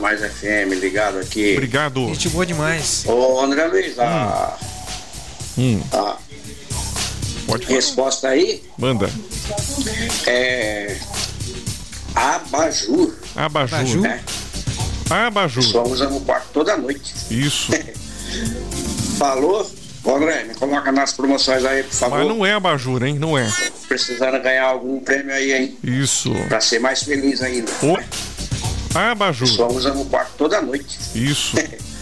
Mais FM ligado aqui. Obrigado. Gente boa demais. Ô, André Luiz, a Pode falar. resposta aí Manda. é abajur. Abajur. Né? Abajur. Só usa no quarto toda noite. Isso. Falou? Ô, André, me coloca nas promoções aí, por favor. Mas não é abajur, hein? Não é. Precisando ganhar algum prêmio aí, hein? Isso. Pra ser mais feliz ainda. O abajur. Só usa no quarto toda noite. Isso.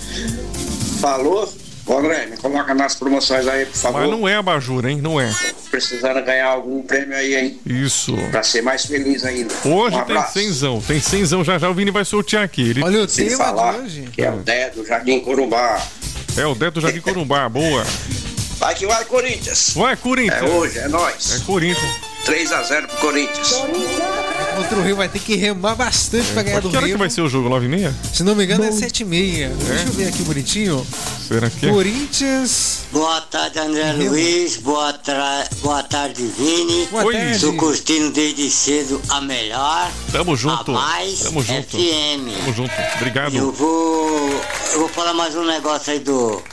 Falou? Ô, André, me coloca nas promoções aí, por favor. Mas não é abajur, hein? Não é. Precisando ganhar algum prêmio aí, hein? Isso. Pra ser mais feliz ainda. Hoje Um tem abraço. 100zão. Tem 100zão. Já o Vini vai sortear aqui. Ele... Olha o Sem tema falar de hoje. que é o Dé do Jardim Corumbá. É o Deto Jardim Corumbá. Boa. Vai que vai, Corinthians. Vai, Corinthians. É hoje, é É nóis. Corinthians. 3-0 pro Corinthians. Contra o Rio vai ter que remar bastante pra ganhar do Que hora que Rio. vai ser o jogo? 9h30? Se não me engano é 7h30. Deixa eu ver aqui bonitinho. Será que é? Corinthians. Boa tarde, André Rio. Luiz. Boa tarde, Vini. Boa Oi. tarde. Tô curtindo desde cedo a melhor, Tamo junto. a mais Tamo junto. FM. Tamo junto. Eu Obrigado. vou falar mais um negócio aí do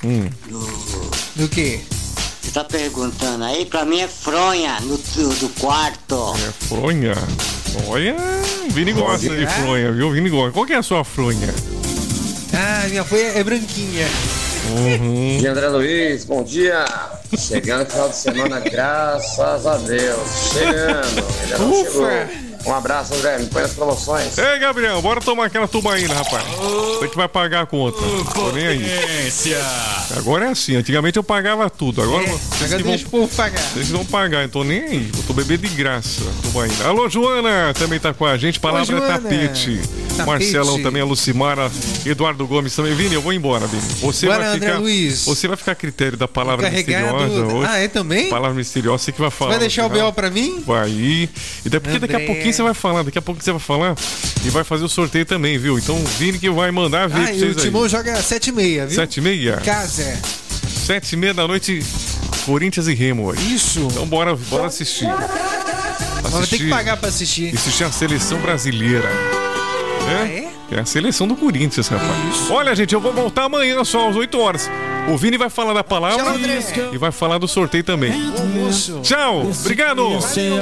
Do quê? você tá perguntando aí, pra mim é fronha do quarto. É fronha. Olha, o Vini gosta de fronha, viu? O Vini gosta. Qual que é a sua fronha? Ah, minha folha é branquinha. Uhum. E André Luiz, bom dia. Chegando no final de semana, graças a Deus. Chegando, ainda não Ufa. chegou. Um abraço, André, me põe as promoções. Ei, Gabriel, bora tomar aquela tubaína, rapaz. Você que vai pagar a conta. Tô nem aí. Agora é assim, antigamente eu pagava tudo. Agora vocês Agora que vão, deixa o povo pagar. vocês vão pagar, eu tô nem aí. Eu tô bebendo de graça. Tubaína. Alô, Joana, também tá com a gente. Palavra Oi, é Joana. tapete. Tapete. Marcelão também, a Lucimara, Eduardo Gomes também. Vini, eu vou embora, Vini. Você Bora, vai André ficar. Luiz. Você vai ficar a critério da palavra Carregado. misteriosa hoje. Ah, é também? Palavra misteriosa, você que vai falar. Vai no deixar o final. BO pra mim? Vai. E daqui André. a pouquinho você vai falar. Daqui a pouco você vai falar e vai fazer o sorteio também, viu? Então o Vini que vai mandar ver Ah, pra e o vocês aí. Timão joga 7h30, viu? 7h30? Casa. 7h30 da noite, Corinthians e Remo hoje. Isso. Então bora assistir. Mas vai ter que pagar pra assistir. Assistir a seleção brasileira. Ah, É a seleção do Corinthians, rapaz. Isso. Olha, gente, eu vou voltar amanhã só às 8 horas. O Vini vai falar da palavra Tchau, André. e vai falar do sorteio também. Almoço. Tchau, obrigado.